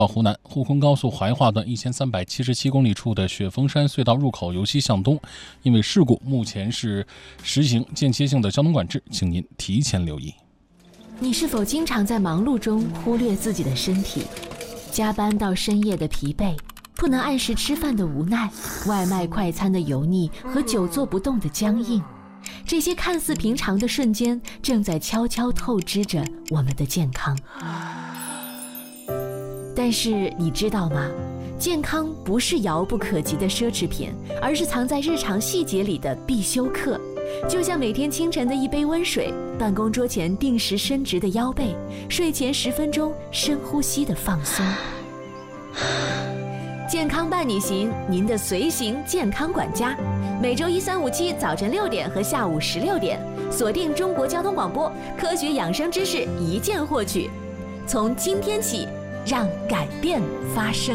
湖南沪昆高速怀化段1377公里处的雪峰山隧道入口由西向东，因为事故，目前是实行间歇性的交通管制，请您提前留意。 你是否经常在忙碌中忽略自己的身体？加班到深夜的疲惫，不能按时吃饭的无奈，外卖快餐的油腻和久坐不动的僵硬，这些看似平常的瞬间，正在悄悄透支着我们的健康。但是你知道吗？健康不是遥不可及的奢侈品，而是藏在日常细节里的必修课。就像每天清晨的一杯温水，办公桌前定时伸直的腰背，睡前10分钟深呼吸的放松。健康伴你行，您的随行健康管家。每周1、3、5、7早晨6点和下午16点，锁定中国交通广播，科学养生知识一键获取。从今天起，让改变发生。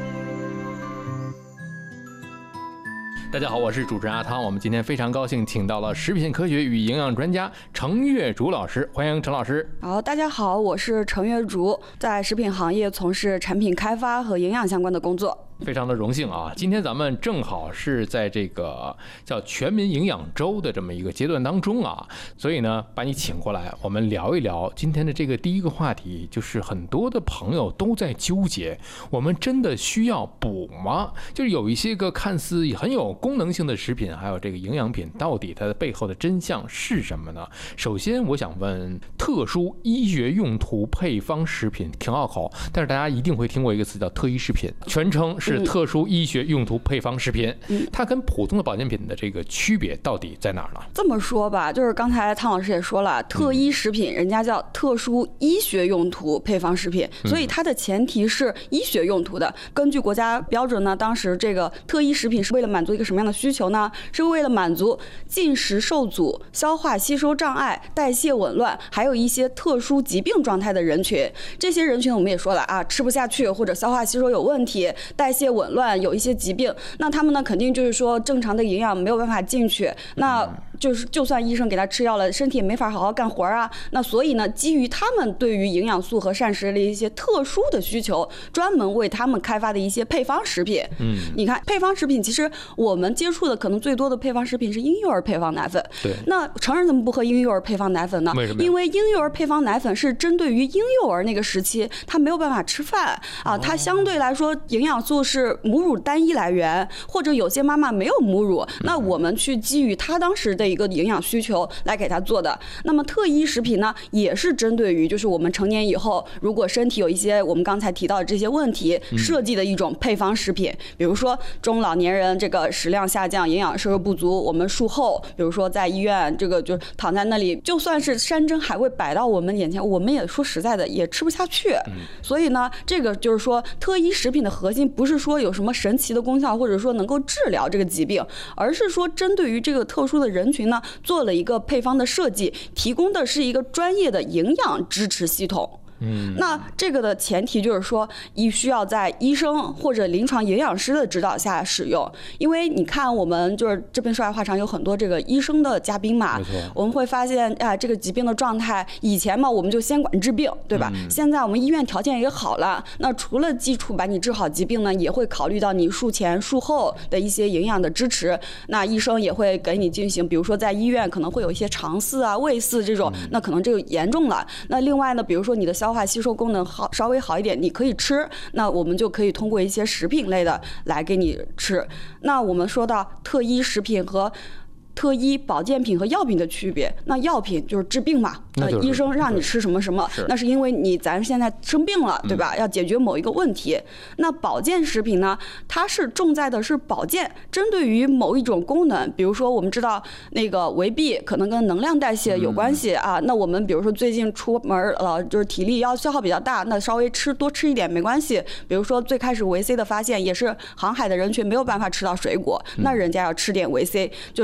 大家好，我是主持人阿汤。我们今天非常高兴请到了食品科学与营养专家程月竹老师，欢迎程老师。 好，大家好，我是程月竹，在食品行业从事产品开发和营养相关的工作。 非常的荣幸啊！今天咱们正好是在这个叫全民营养周的这么一个阶段当中啊，所以呢，把你请过来，我们聊一聊今天的这个第一个话题，就是很多的朋友都在纠结，我们真的需要补吗？就是有一些个看似很有功能性的食品，还有这个营养品，到底它的背后的真相是什么呢？首先，我想问，特殊医学用途配方食品挺拗口，但是大家一定会听过一个词叫特医食品，全称是特殊医学用途配方食品，它跟普通的保健品的这个区别到底在哪儿呢？ 这么说吧，就是刚才汤老师也说了，特医食品人家叫特殊医学用途配方食品，所以它的前提是医学用途的。根据国家标准呢，当时这个特医食品是为了满足一个什么样的需求呢？是为了满足进食受阻、消化吸收障碍、代谢紊乱，还有一些特殊疾病状态的人群。这些人群我们也说了啊，吃不下去或者消化吸收有问题，代谢紊乱，有一些疾病，那他们呢肯定就是说正常的营养没有办法进去，那就算医生给他吃药了，身体也没法好好干活啊。那所以呢，基于他们对于营养素和膳食的一些特殊的需求，专门为他们开发的一些配方食品。你看配方食品，其实我们接触的可能最多的配方食品是婴幼儿配方奶粉。 对。 那成人怎么不喝婴幼儿配方奶粉呢？ 为什么？ 因为婴幼儿配方奶粉是针对于婴幼儿那个时期，他没有办法吃饭啊，它相对来说营养素是母乳单一来源，或者有些妈妈没有母乳，那我们去基于她当时的一个营养需求来给她做的。那么特医食品呢，也是针对于就是我们成年以后，如果身体有一些我们刚才提到的这些问题，设计的一种配方食品。比如说中老年人这个食量下降、营养摄入不足，我们术后，比如说在医院这个就躺在那里，就算是山珍海味摆到我们眼前，我们也说实在的也吃不下去。所以呢，这个就是说特医食品的核心不是说有什么神奇的功效，或者说能够治疗这个疾病，而是说针对于这个特殊的人群呢，做了一个配方的设计，提供的是一个专业的营养支持系统。那这个的前提就是说，需要在医生或者临床营养师的指导下使用。因为你看，我们就是这边说来话长，有很多这个医生的嘉宾嘛，我们会发现这个疾病的状态，以前嘛我们就先管治病，对吧？现在我们医院条件也好了，那除了基础把你治好疾病呢，也会考虑到你术前术后的一些营养的支持。那医生也会给你进行，比如说在医院可能会有一些肠饲啊、胃饲这种，那可能这个严重了。那另外呢，比如说你的消化吸收功能稍微好一点，你可以吃，那我们就可以通过一些食品类的来给你吃。那我们说到特医食品和特医保健品和药品的区别，那药品就是治病嘛，医生让你吃什么什么，那是因为咱现在生病了，对吧？要解决某一个问题。那保健食品呢，它是重在的是保健，针对于某一种功能，比如说我们知道那个维 B 可能跟能量代谢有关系啊，那我们比如说最近出门了，就是体力要消耗比较大，那稍微多吃一点没关系。比如说最开始维 C 的发现也是航海的人群没有办法吃到水果，那人家要吃点维 C，就是针对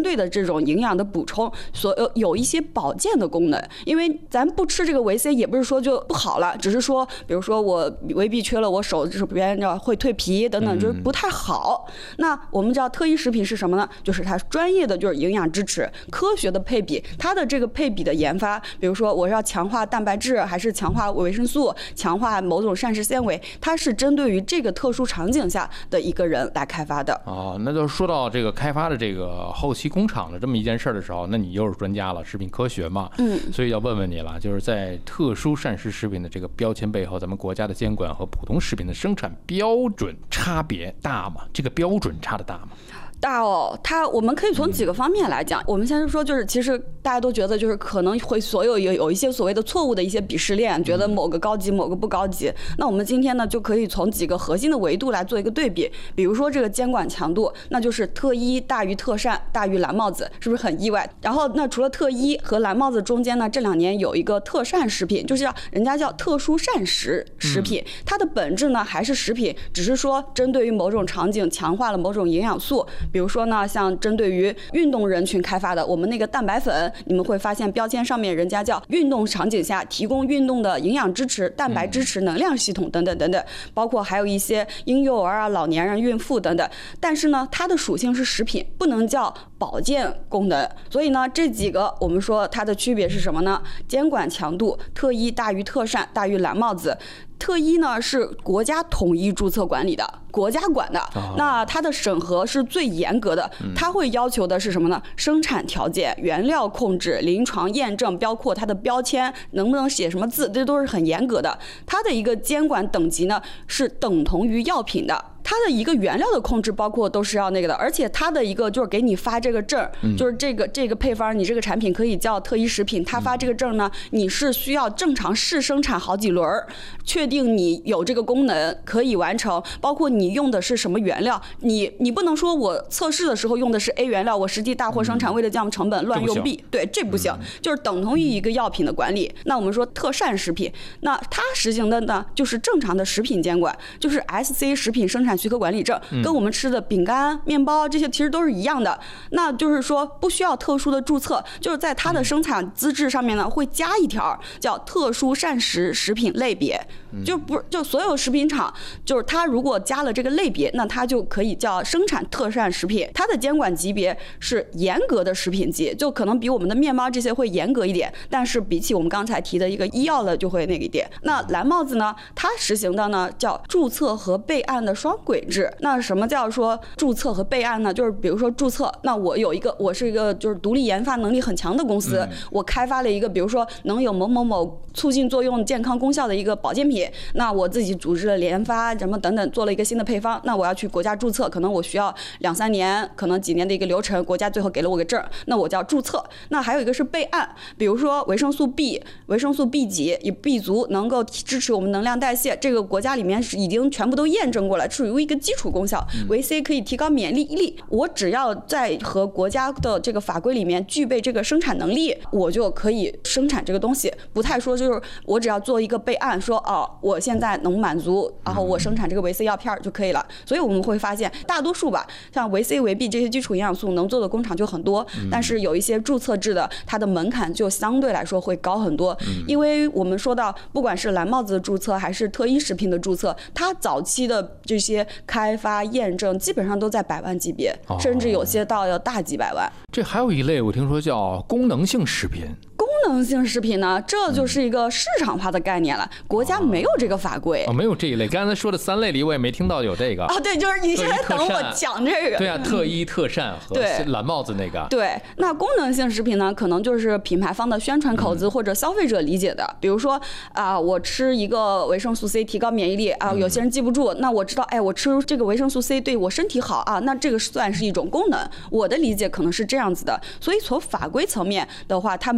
对的这种营养的补充，有一些保健的功能。因为咱不吃这个维 C 也不是说就不好了，只是说比如说我维 B 缺了，我手这边会蜕皮等等，就是不太好。那我们知道特一食品是什么呢？就是它专业的就是营养支持，科学的配比，它的这个配比的研发，比如说我是要强化蛋白质还是强化维生素，强化某种膳食纤维，它是针对于这个特殊场景下的一个人来开发的。 那就说到这个开发的这个后期工厂的这么一件事的时候，那你又是专家了，食品科学嘛，所以要问问你了，就是在特殊膳食食品的这个标签背后，咱们国家的监管和普通食品的生产标准差别大吗？这个标准差的大吗？ 大哦，我们可以从几个方面来讲。我们先说，就是其实大家都觉得，就是可能会有一些所谓的错误的一些鄙视链，觉得某个高级，某个不高级。那我们今天呢，就可以从几个核心的维度来做一个对比。比如说这个监管强度，那就是特一大于特膳大于蓝帽子，是不是很意外？然后那除了特一和蓝帽子中间呢，这2年有一个特膳食品，就是人家叫特殊膳食食品，它的本质呢还是食品，只是说针对于某种场景强化了某种营养素。比如说呢，像针对于运动人群开发的，我们那个蛋白粉，你们会发现标签上面人家叫运动场景下提供运动的营养支持、蛋白支持、能量系统等等等等，包括还有一些婴幼儿啊、老年人、孕妇等等。但是呢，它的属性是食品，不能叫保健功能。所以呢，这几个我们说它的区别是什么呢？监管强度，特一大于特膳大于蓝帽子。特一呢是国家统一注册管理的，国家管的，那它的审核是最严格的，它会要求的是什么呢？生产条件、原料控制、临床验证，包括它的标签能不能写什么字，这都是很严格的。它的一个监管等级呢是等同于药品的。它的一个原料的控制包括都是要那个的，而且它的一个就是给你发这个证，就是这个配方，你这个产品可以叫特一食品，它发这个证呢，你是需要正常试生产好几轮，确定你有这个功能可以完成，包括你用的是什么原料，你不能说我测试的时候用的是 A 原料，我实际大货生产为了降成本乱用 B， 对，这不行，就是等同于一个药品的管理。那我们说特膳食品，那它实行的呢就是正常的食品监管，就是 SC 食品生产许可管理证，跟我们吃的饼干、面包这些其实都是一样的。那就是说不需要特殊的注册，就是在它的生产资质上面呢会加一条叫特殊膳食食品类别，就所有食品厂，就是它如果加了这个类别，那它就可以叫生产特膳食品。它的监管级别是严格的食品级，就可能比我们的面包这些会严格一点，但是比起我们刚才提的一个医药的就会那个一点。那蓝帽子呢，它实行的呢叫注册和备案的双轨制。那什么叫说注册和备案呢？就是比如说注册，那我是一个就是独立研发能力很强的公司，我开发了一个比如说能有某某某促进作用、健康功效的一个保健品，那我自己组织了研发什么等等，做了一个新的配方，那我要去国家注册，可能我需要2-3年，可能几年的一个流程，国家最后给了我个证，那我叫注册。那还有一个是备案，比如说维生素 B、维生素 B 几以 B 族能够支持我们能量代谢，这个国家里面是已经全部都验证过来，属于一个基础功效。维 C 可以提高免疫力，我只要在和国家的这个法规里面具备这个生产能力，我就可以生产这个东西。不太说就是我只要做一个备案，说我现在能满足，然后我生产这个维 C 药片就可以了。所以我们会发现大多数吧，像维 C、维 B 这些基础营养素能做的工厂就很多，但是有一些注册制的，它的门槛就相对来说会高很多。因为我们说到不管是蓝帽子的注册还是特一食品的注册，它早期的这些开发验证基本上都在100万级别，甚至有些到要大几百万。 这还有一类我听说叫功能性食品。 功能性食品呢，这就是一个市场化的概念了，国家没有这个法规， 没有这一类。刚才说的3类里，我也没听到有这个对，就是你现在等我讲这个。 对啊，特一、特膳和蓝帽子那个。 对，那功能性食品呢，可能就是品牌方的宣传口子或者消费者理解的。比如说我吃一个维生素 C 提高免疫力有些人记不住，那我知道，我吃这个维生素 C 对我身体好那这个算是一种功能。我的理解可能是这样子的，所以从法规层面的话，它没有一个严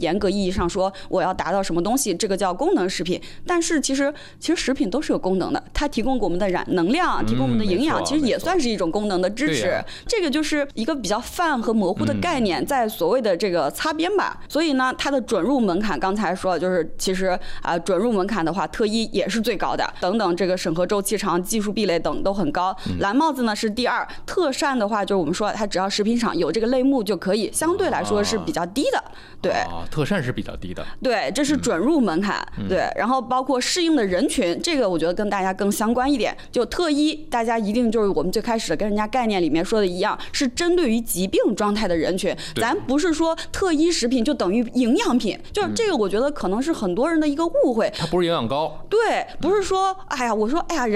严格意义上说我要达到什么东西，这个叫功能食品。但是其实食品都是有功能的，它提供给我们的能量，提供我们的营养，其实也算是一种功能的支持。这个就是一个比较泛和模糊的概念，在所谓的这个擦边吧。所以呢，它的准入门槛刚才说就是其实准入门槛的话，特一也是最高的，等等这个审核周期长、技术壁垒等都很高。蓝帽子呢是第二，特膳的话就是我们说它只要食品厂有这个类目就可以，相对来说是比较低的。对， 特膳是比较低的。 对，这是准入门槛。对，然后包括适应的人群，这个我觉得跟大家更相关一点。就特一，大家一定就是我们最开始跟人家概念里面说的一样，是针对于疾病状态的人群。咱不是说特一食品就等于营养品，就是这个我觉得可能是很多人的一个误会。 它不是营养膏。 对，不是说哎呀，我说哎呀，